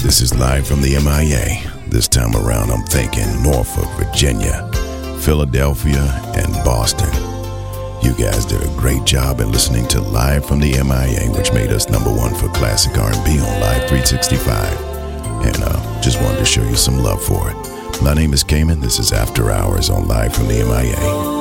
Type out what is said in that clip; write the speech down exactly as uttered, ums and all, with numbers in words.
This is live from the M I A. This time around, I'm thinking Norfolk, Virginia, Philadelphia, and Boston. You guys did a great job in listening to Live from the M I A, which made us number one for classic R and B on Live three sixty-five. And uh, just wanted to show you some love for it. My name is Cayman. This is After Hours on Live from the M I A.